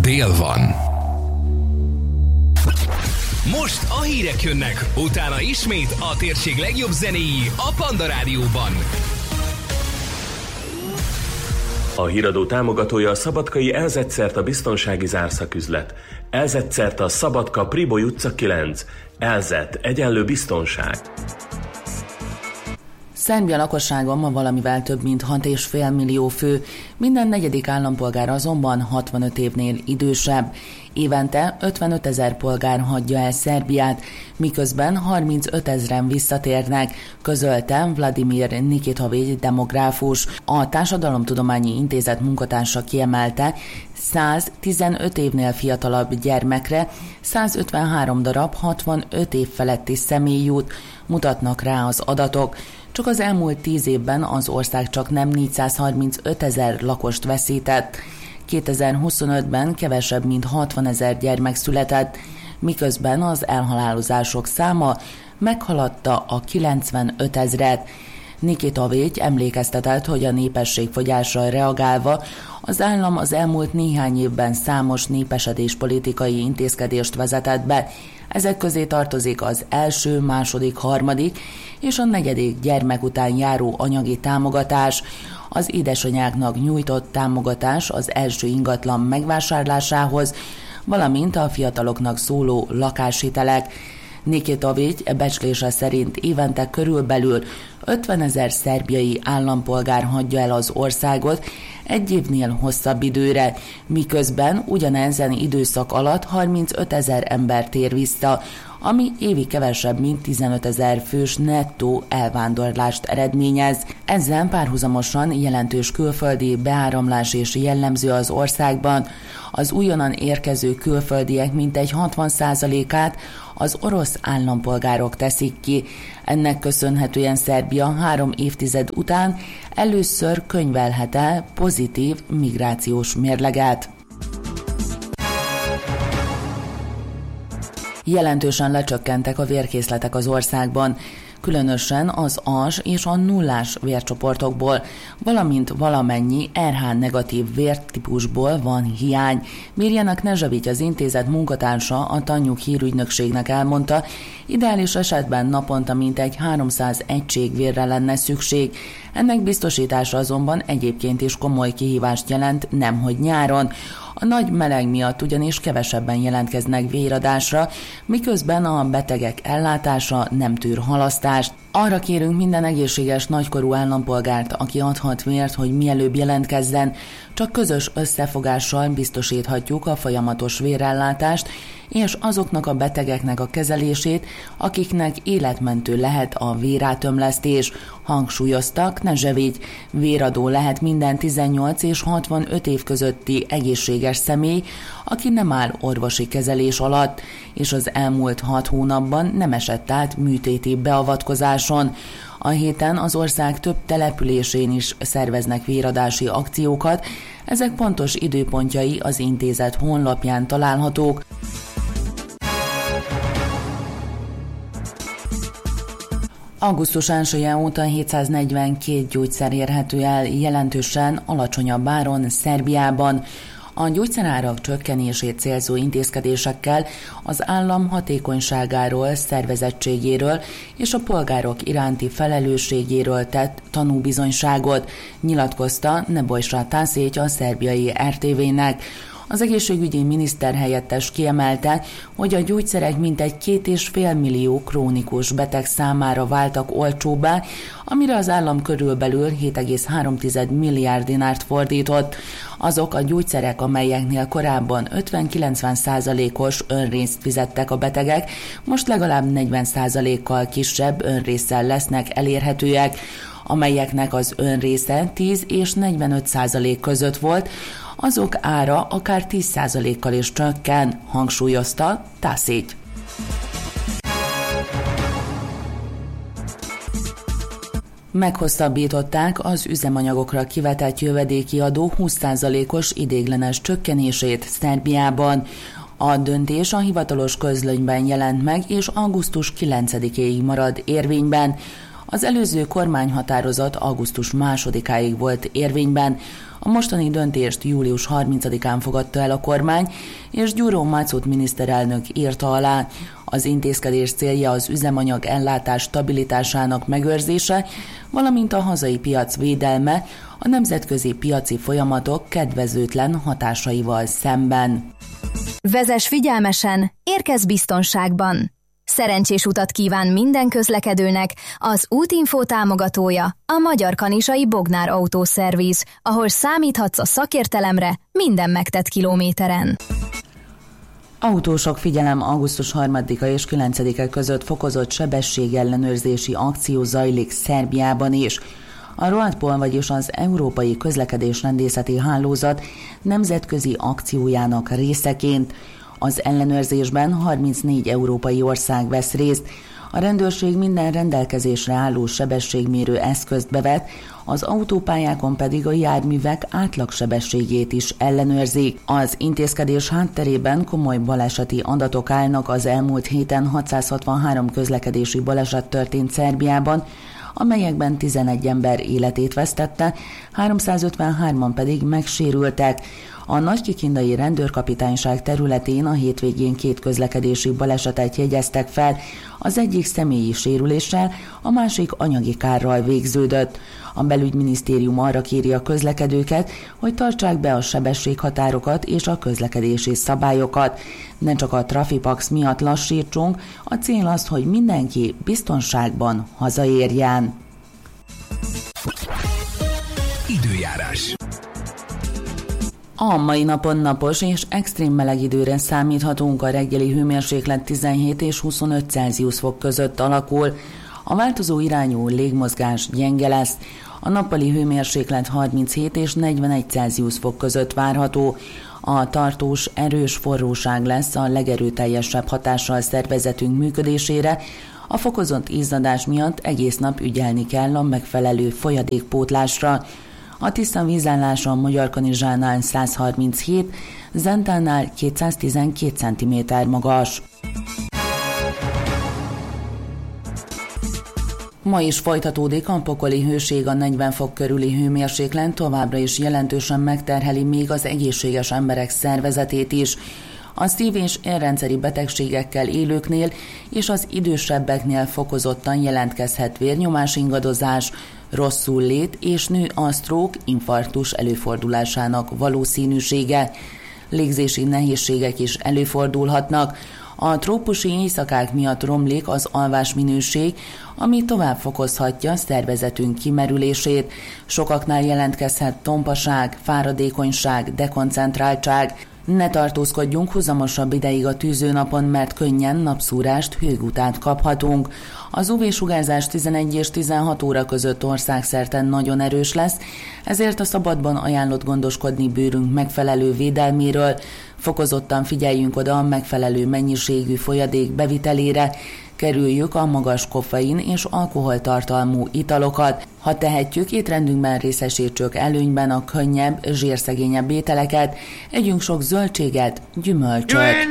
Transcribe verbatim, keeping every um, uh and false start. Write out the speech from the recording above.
dél van. Most a hírek jönnek, utána ismét a térség legjobb zenéi a Panda Rádióban. A híradó támogatója a szabadkai Elzetszert a biztonsági zárszaküzlet. Elzetszert a Szabadka Priboly utca kilenc. Elzet egyenlő biztonság. Szerbia lakossága ma valamivel több mint hat egész öt millió fő, minden negyedik állampolgár azonban hatvanöt évnél idősebb. Évente ötvenöt ezer polgár hagyja el Szerbiát, miközben harmincöt ezren visszatérnek, közölte Vladimir Nikitovics demográfus. A Társadalomtudományi Intézet munkatársa kiemelte, száz tizenöt évnél fiatalabb gyermekre százötvenhárom darab hatvanöt év feletti személy jut, mutatnak rá az adatok. Csak az elmúlt tíz évben az ország csak nem négyszázharmincöt ezer lakost veszített. kétezer-huszonötben kevesebb mint hatvan ezer gyermek született, miközben az elhalálozások száma meghaladta a kilencvenöt ezret. Nikitovics emlékeztetett, hogy a népességfogyásra reagálva az állam az elmúlt néhány évben számos népesedéspolitikai intézkedést vezetett be. Ezek közé tartozik az első, második, harmadik és a negyedik gyermek után járó anyagi támogatás, az édesanyáknak nyújtott támogatás az első ingatlan megvásárlásához, valamint a fiataloknak szóló lakáshitelek. Nikitovics becslése szerint évente körülbelül ötven ezer szerbiai állampolgár hagyja el az országot egy évnél hosszabb időre, miközben ugyanezen időszak alatt harmincöt ezer ember tér vissza, ami évi kevesebb, mint tizenöt ezer fős nettó elvándorlást eredményez. Ezzel párhuzamosan jelentős külföldi beáramlás és jellemző az országban. Az újonnan érkező külföldiek mintegy hatvan százalékát az orosz állampolgárok teszik ki. Ennek köszönhetően Szerbia három évtized után először könyvelhet el pozitív migrációs mérleget. Jelentősen lecsökkentek a vérkészletek az országban, különösen az as és a nullás vércsoportokból, valamint valamennyi er há negatív vértípusból van hiány. Mirjana Knežević, az intézet munkatársa, a Tanjug hírügynökségnek elmondta, ideális esetben naponta mintegy háromszáz egység vérre lenne szükség. Ennek biztosítása azonban egyébként is komoly kihívást jelent, nemhogy nyáron. A nagy meleg miatt ugyanis kevesebben jelentkeznek véradásra, miközben a betegek ellátása nem tűr halasztást. Arra kérünk minden egészséges nagykorú állampolgárt, aki adhat vért, hogy mielőbb jelentkezzen, csak közös összefogással biztosíthatjuk a folyamatos vérellátást, és azoknak a betegeknek a kezelését, akiknek életmentő lehet a vérátömlesztés, hangsúlyozta Knežević. Véradó lehet minden tizennyolc és hatvanöt év közötti egészséges személy, aki nem áll orvosi kezelés alatt, és az elmúlt hat hónapban nem esett át műtéti beavatkozáson. A héten az ország több településén is szerveznek véradási akciókat, ezek pontos időpontjai az intézet honlapján találhatók. Augusztus elsője óta hétszáznegyvenkét gyógyszer érhető el jelentősen alacsonyabb áron Szerbiában. A gyógyszerárak csökkenését célzó intézkedésekkel az állam hatékonyságáról, szervezettségéről és a polgárok iránti felelősségéről tett tanúbizonyságot, nyilatkozta Nebojša Tasić a szerbiai er té vének. Az egészségügyi miniszter helyettes kiemelte, hogy a gyógyszerek mintegy két és fél millió krónikus beteg számára váltak olcsóbbá, amire az állam körülbelül hét egész három milliárd dinárt fordított. Azok a gyógyszerek, amelyeknél korábban ötven-kilencven százalékos önrészt fizettek a betegek, most legalább negyven százalékkal kisebb önrésszel lesznek elérhetőek, amelyeknek az önrésze tíz és negyvenöt százalék között volt, azok ára akár tíz százalékkal is csökken, hangsúlyozta Tasić. Meghosszabbították az üzemanyagokra kivetett jövedéki adó húsz százalékos ideiglenes csökkenését Szerbiában. A döntés a hivatalos közlönyben jelent meg, és augusztus kilencedikéig marad érvényben. Az előző kormányhatározat augusztus másodikáig volt érvényben, a mostani döntést július harmincadikán fogadta el a kormány, és Gyuró Máczót miniszterelnök írta alá. Az intézkedés célja az üzemanyag ellátás stabilitásának megőrzése, valamint a hazai piac védelme a nemzetközi piaci folyamatok kedvezőtlen hatásaival szemben. Vezess figyelmesen, érkezz biztonságban! Szerencsés utat kíván minden közlekedőnek az Útinfo támogatója, a Magyar Kanizsai Bognár Autószerviz, ahol számíthatsz a szakértelemre minden megtett kilométeren. Autósok, figyelem, augusztus harmadika és kilencedike között fokozott sebességellenőrzési akció zajlik Szerbiában is. A ROADPOL, vagyis az Európai Közlekedésrendészeti Hálózat nemzetközi akciójának részeként. Az ellenőrzésben harmincnégy európai ország vesz részt. A rendőrség minden rendelkezésre álló sebességmérő eszközt bevet, az autópályákon pedig a járművek átlagsebességét is ellenőrzik. Az intézkedés hátterében komoly baleseti adatok állnak. Az elmúlt héten hatszázhatvanhárom közlekedési baleset történt Szerbiában, amelyekben tizenegy ember életét vesztette, háromszázötvenhárman pedig megsérültek. A Nagykikindai rendőrkapitányság területén a hétvégén két közlekedési balesetet jegyeztek fel, az egyik személyi sérüléssel, a másik anyagi kárral végződött. A belügyminisztérium arra kéri a közlekedőket, hogy tartsák be a sebességhatárokat és a közlekedési szabályokat. Ne csak a Trafipax miatt lassítsunk, a cél az, hogy mindenki biztonságban hazaérjen. Időjárás. A mai napon napos és extrém meleg időre számíthatunk, a reggeli hőmérséklet tizenhét és huszonöt Celsius fok között alakul. A változó irányú légmozgás gyenge lesz, a nappali hőmérséklet harminchét és negyvenegy Celsius fok között várható. A tartós, erős forróság lesz a legerőteljesebb hatással szervezetünk működésére, a fokozott izzadás miatt egész nap ügyelni kell a megfelelő folyadékpótlásra. A tiszta vízállás a Magyarkanizsánál száz harminchét, Zentánál kétszáztizenkét centiméter magas. Ma is folytatódik a pokoli hőség, a negyven fok körüli hőmérséklet továbbra is jelentősen megterheli még az egészséges emberek szervezetét is. A szív- és érrendszeri betegségekkel élőknél és az idősebbeknél fokozottan jelentkezhet vérnyomásingadozás, rosszul lét és nő a sztrók, infarktus előfordulásának valószínűsége. Légzési nehézségek is előfordulhatnak. A trópusi éjszakák miatt romlik az alvásminőség, ami tovább fokozhatja szervezetünk kimerülését. Sokaknál jelentkezhet tompaság, fáradékonyság, dekoncentráltság. Ne tartózkodjunk huzamosabb ideig a tűzőnapon, mert könnyen napszúrást, hőgutát kaphatunk. Az ú vé-sugárzás tizenegy és tizenhat óra között országszerte nagyon erős lesz, ezért a szabadban ajánlott gondoskodni bőrünk megfelelő védelméről. Fokozottan figyeljünk oda a megfelelő mennyiségű folyadék bevitelére, kerüljük a magas koffein és alkoholtartalmú italokat. Ha tehetjük, étrendünkben részesítsük előnyben a könnyebb, zsírszegényebb ételeket, együnk sok zöldséget, gyümölcsöt.